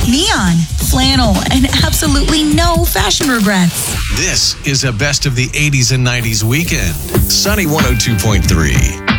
neon, flannel, and absolutely no fashion regrets. This is a best of the 80s and 90s weekend. Sunny 102.3.